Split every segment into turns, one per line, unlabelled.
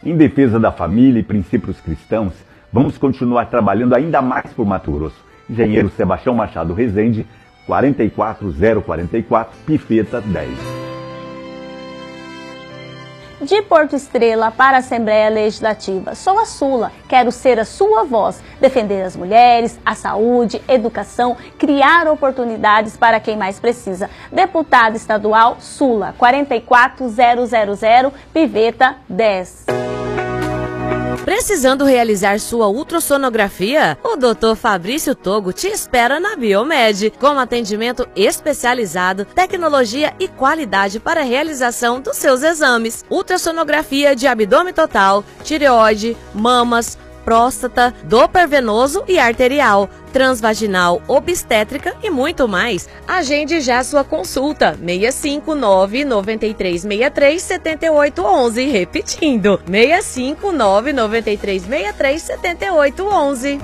Em defesa da família e princípios cristãos, vamos continuar trabalhando ainda mais por Mato Grosso. Engenheiro Sebastião Machado Rezende, 44044, Pifeta 10.
De Porto Estrela para a Assembleia Legislativa. Sou a Sula, quero ser a sua voz, defender as mulheres, a saúde, educação, criar oportunidades para quem mais precisa. Deputada estadual Sula, 44000, Piveta 10.
Precisando realizar sua ultrassonografia? O Dr. Fabrício Togo te espera na Biomed, com atendimento especializado, tecnologia e qualidade para a realização dos seus exames. Ultrassonografia de abdômen total, tireoide, mamas, próstata, Doppler venoso e arterial, transvaginal, obstétrica e muito mais. Agende já sua consulta, 659-9363-7811, repetindo, 659-9363-7811.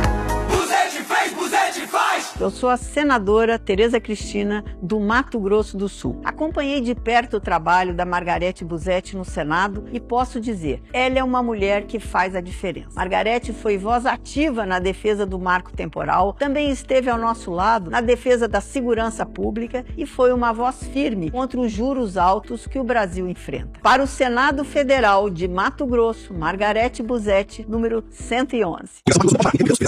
Eu sou a senadora Tereza Cristina, do Mato Grosso do Sul. Acompanhei de perto o trabalho da Margarete Busetti no Senado e posso dizer, ela é uma mulher que faz a diferença. Margarete foi voz ativa na defesa do marco temporal, também esteve ao nosso lado na defesa da segurança pública e foi uma voz firme contra os juros altos que o Brasil enfrenta. Para o Senado Federal de Mato Grosso, Margarete Busetti, número 111.